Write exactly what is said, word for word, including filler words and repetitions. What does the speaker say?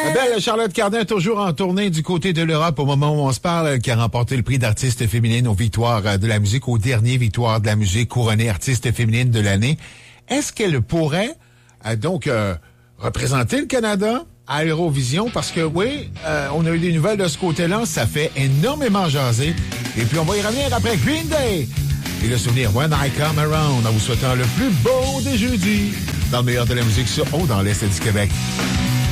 La belle Charlotte Cardin, toujours en tournée du côté de l'Europe au moment où on se parle, qui a remporté le prix d'artiste féminine aux victoires de la musique, aux derniers victoires de la musique, couronnée artiste féminine de l'année. Est-ce qu'elle pourrait euh, donc euh, représenter le Canada à Eurovision? Parce que oui, euh, on a eu des nouvelles de ce côté-là, ça fait énormément jaser. Et puis on va y revenir après Green Day et le souvenir When I Come Around, en vous souhaitant le plus beau des jeudis dans le meilleur de la musique sur haut dans l'Est du Québec.